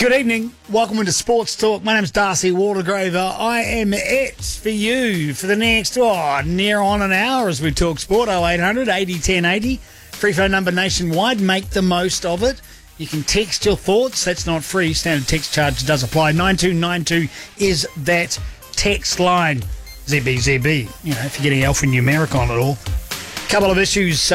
Good evening. Welcome into Sports Talk. My name's Darcy Watergrover. I am it for you for the next, near on an hour as we talk sport. 0800 80 10 80. Free phone number nationwide. Make the most of it. You can text your thoughts. That's not free. Standard text charge does apply. 9292 is that text line. ZBZB. You know, if you're getting alphanumeric on it all. Couple of issues